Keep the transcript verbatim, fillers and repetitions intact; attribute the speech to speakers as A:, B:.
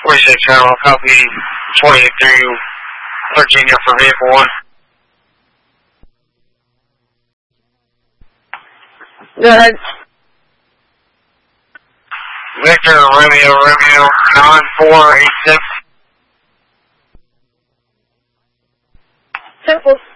A: forty-six, I'll copy twenty-eight through Virginia for vehicle one.
B: Go ahead.
A: Victor Romeo Romeo nine four eight six.
B: Simple.